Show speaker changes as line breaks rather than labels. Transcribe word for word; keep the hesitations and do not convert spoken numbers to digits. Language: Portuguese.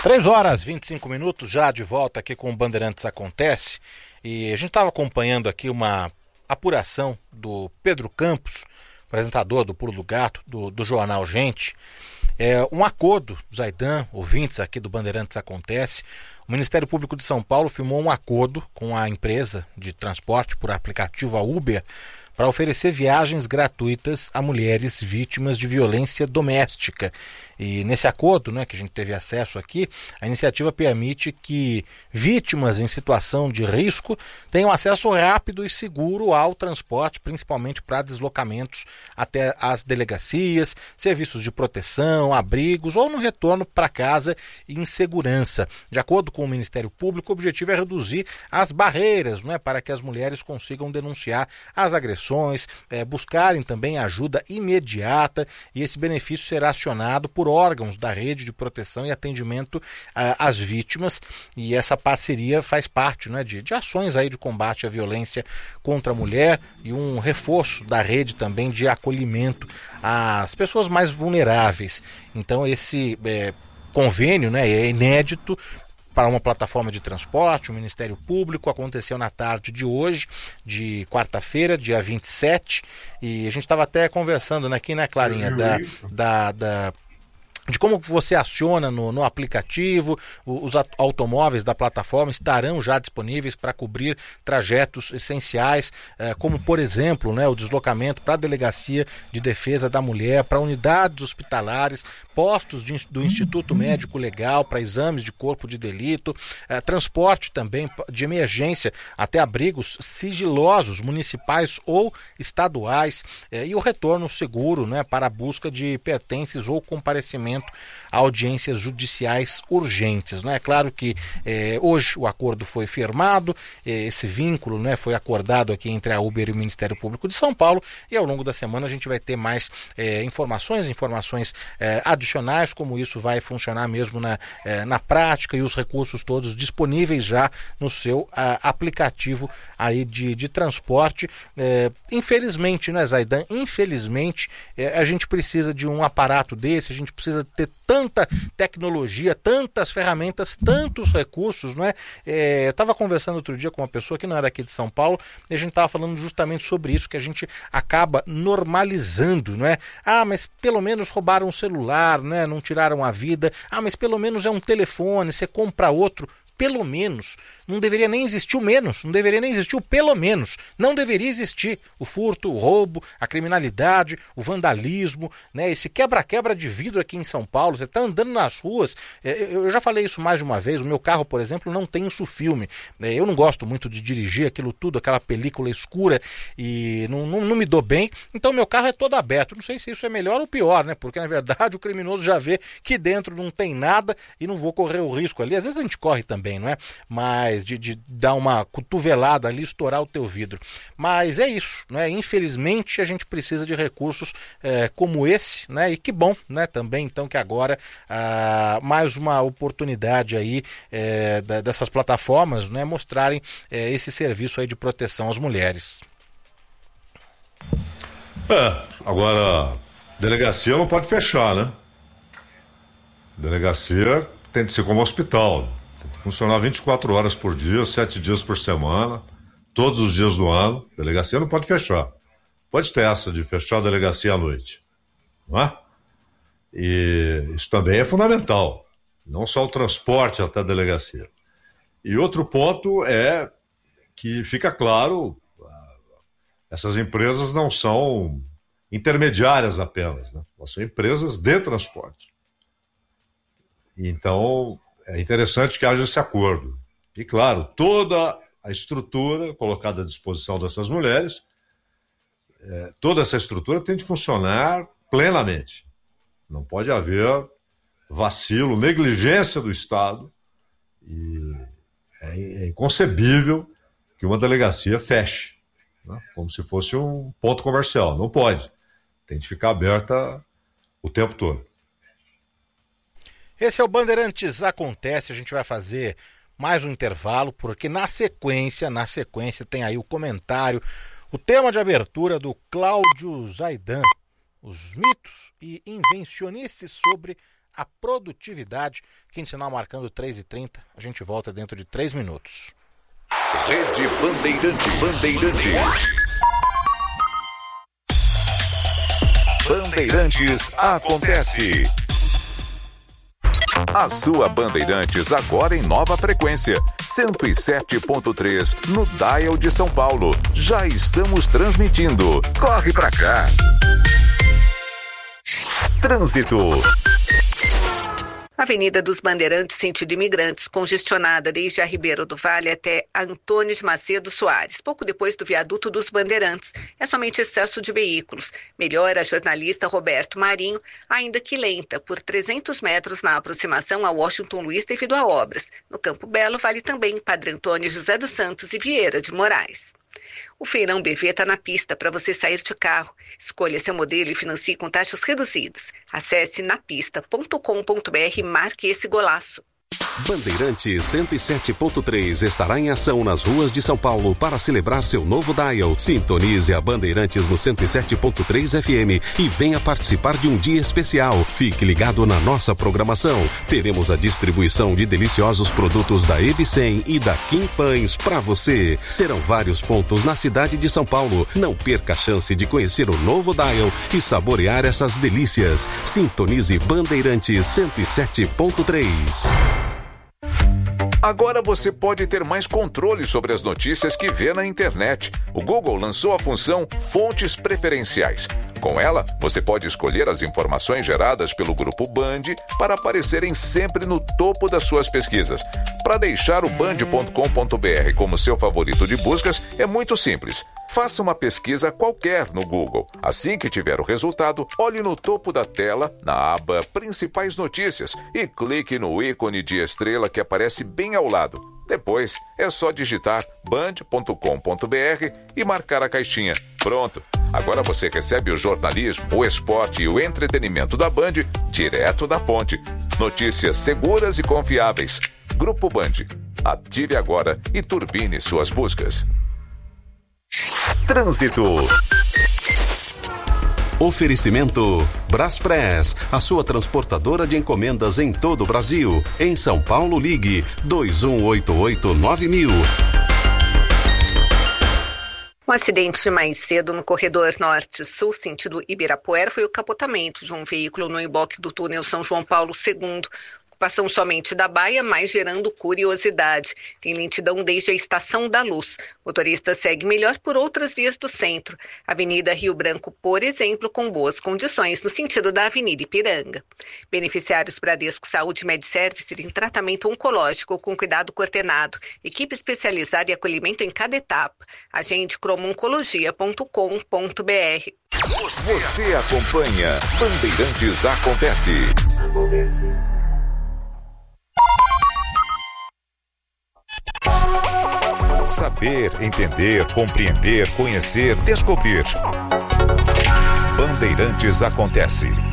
três horas e vinte e cinco minutos, já de volta aqui com o Bandeirantes Acontece. E a gente estava acompanhando aqui uma apuração do Pedro Campos, apresentador do Pulo do Gato, do, do jornal Gente. É um acordo, Zaidan, ouvintes aqui do Bandeirantes Acontece. O Ministério Público de São Paulo firmou um acordo com a empresa de transporte por aplicativo, a Uber, para oferecer viagens gratuitas a mulheres vítimas de violência doméstica. E nesse acordo, né, que a gente teve acesso aqui, a iniciativa permite que vítimas em situação de risco tenham acesso rápido e seguro ao transporte, principalmente para deslocamentos até as delegacias, serviços de proteção, abrigos ou no retorno para casa em segurança. De acordo com o Ministério Público, o objetivo é reduzir as barreiras, né, para que as mulheres consigam denunciar as agressões, é, buscarem também ajuda imediata, e esse benefício será acionado por órgãos da rede de proteção e atendimento uh, às vítimas, e essa parceria faz parte, né, de, de ações aí de combate à violência contra a mulher e um reforço da rede também de acolhimento às pessoas mais vulneráveis. Então esse é, convênio, né, é inédito para uma plataforma de transporte. O Ministério Público aconteceu na tarde de hoje, de quarta-feira, dia vinte e sete, e a gente estava até conversando, né, aqui, né, Clarinha, da, da, da de como você aciona no, no aplicativo. Os automóveis da plataforma estarão já disponíveis para cobrir trajetos essenciais, eh, como, por exemplo, né, o deslocamento para a Delegacia de Defesa da Mulher, para unidades hospitalares, postos de, do Instituto Médico Legal para exames de corpo de delito, eh, transporte também de emergência até abrigos sigilosos, municipais ou estaduais, eh, e o retorno seguro, né, para a busca de pertences ou comparecimento a audiências judiciais urgentes, né? É claro que eh, hoje o acordo foi firmado, eh, esse vínculo, né, foi acordado aqui entre a Uber e o Ministério Público de São Paulo, e ao longo da semana a gente vai ter mais eh, informações, informações eh, adicionais, como isso vai funcionar mesmo na, eh, na prática, e os recursos todos disponíveis já no seu ah, aplicativo aí de, de transporte. Eh, infelizmente, né, Zaidan, infelizmente eh, a gente precisa de um aparato desse, a gente precisa ter tanta tecnologia, tantas ferramentas, tantos recursos, não é? É, eu estava conversando outro dia com uma pessoa que não era aqui de São Paulo, e a gente estava falando justamente sobre isso, que a gente acaba normalizando, não é? Ah, mas pelo menos roubaram um celular, não é? Não tiraram a vida. Ah, mas pelo menos é um telefone, você compra outro. Pelo menos, não deveria nem existir o menos, não deveria nem existir o pelo menos, não deveria existir o furto, o roubo, a criminalidade, o vandalismo, né? Esse quebra-quebra de vidro aqui em São Paulo. Você está andando nas ruas, eu já falei isso mais de uma vez, o meu carro, por exemplo, não tem insufilme, eu não gosto muito de dirigir aquilo tudo, aquela película escura, e não, não, não me dou bem, então meu carro é todo aberto. Não sei se isso é melhor ou pior, né? Porque na verdade o criminoso já vê que dentro não tem nada e não vou correr o risco ali. Às vezes a gente corre também, não é? Mas de, de dar uma cotovelada ali, estourar o teu vidro. Mas é isso, né? Infelizmente a gente precisa de recursos é, como esse, né? E que bom, né? Também então que agora ah, mais uma oportunidade aí é, da, dessas plataformas, né, mostrarem é, esse serviço aí de proteção às mulheres.
É, agora delegacia não pode fechar, né? Delegacia tem que ser como hospital. Funcionar vinte e quatro horas por dia, sete dias por semana, todos os dias do ano. Delegacia não pode fechar. Pode ter essa de fechar a delegacia à noite, não é? E isso também é fundamental. Não só o transporte até a delegacia. E outro ponto é que fica claro, essas empresas não são intermediárias apenas, né? Elas são empresas de transporte. Então é interessante que haja esse acordo. E, claro, toda a estrutura colocada à disposição dessas mulheres, é, toda essa estrutura tem de funcionar plenamente. Não pode haver vacilo, negligência do Estado. E é, é inconcebível que uma delegacia feche, né? Como se fosse um ponto comercial. Não pode. Tem de ficar aberta o tempo todo.
Esse é o Bandeirantes Acontece. A gente vai fazer mais um intervalo, porque na sequência, na sequência tem aí o comentário, o tema de abertura do Cláudio Zaidan, os mitos e invencionices sobre a produtividade. Quinzenal marcando três e trinta. A gente volta dentro de três minutos.
Rede Bandeirantes. Bandeirantes. Bandeirantes acontece. A sua Bandeirantes agora em nova frequência, cento e sete ponto três no dial de São Paulo. Já estamos transmitindo. Corre pra cá. Trânsito.
Avenida dos Bandeirantes, sentido Imigrantes, congestionada desde a Ribeiro do Vale até Antônio de Macedo Soares, pouco depois do viaduto dos Bandeirantes. É somente excesso de veículos. Melhora a jornalista Roberto Marinho, ainda que lenta, por trezentos metros na aproximação a Washington Luiz devido a obras. No Campo Belo, vale também Padre Antônio José dos Santos e Vieira de Moraes. O Feirão B V está na pista para você sair de carro. Escolha seu modelo e financie com taxas reduzidas. Acesse napista ponto com ponto br e marque esse golaço.
Bandeirantes cento e sete ponto três estará em ação nas ruas de São Paulo para celebrar seu novo dial. Sintonize a Bandeirantes no cento e sete ponto três F M e venha participar de um dia especial. Fique ligado na nossa programação. Teremos a distribuição de deliciosos produtos da Ebicem e da Kim Pães para você. Serão vários pontos na cidade de São Paulo. Não perca a chance de conhecer o novo dial e saborear essas delícias. Sintonize Bandeirantes cento e sete ponto três.
Agora você pode ter mais controle sobre as notícias que vê na internet. O Google lançou a função Fontes Preferenciais. Com ela, você pode escolher as informações geradas pelo Grupo Band para aparecerem sempre no topo das suas pesquisas. Para deixar o band ponto com ponto br como seu favorito de buscas, é muito simples. Faça uma pesquisa qualquer no Google. Assim que tiver o resultado, olhe no topo da tela, na aba Principais Notícias, e clique no ícone de estrela que aparece bem ao lado. Depois, é só digitar band ponto com ponto br e marcar a caixinha. Pronto! Agora você recebe o jornalismo, o esporte e o entretenimento da Band direto da fonte. Notícias seguras e confiáveis. Grupo Band. Ative agora e turbine suas buscas. Trânsito.
Oferecimento Braspress, a sua transportadora de encomendas em todo o Brasil. Em São Paulo, ligue dois um oito oito nove mil.
Um acidente mais cedo no corredor norte-sul, sentido Ibirapuera, foi o capotamento de um veículo no emboque do túnel São João Paulo segundo. Ocupação somente da baia, mas gerando curiosidade. Tem lentidão desde a Estação da Luz. O motorista segue melhor por outras vias do centro. Avenida Rio Branco, por exemplo, com boas condições no sentido da Avenida Ipiranga. Beneficiários Bradesco Saúde MedService em tratamento oncológico com cuidado coordenado. Equipe especializada e acolhimento em cada etapa. Agende cromo oncologia ponto com ponto br.
Você, Você acompanha Bandeirantes Acontece. Acontece. Saber, entender, compreender, conhecer, descobrir. Bandeirantes Acontece.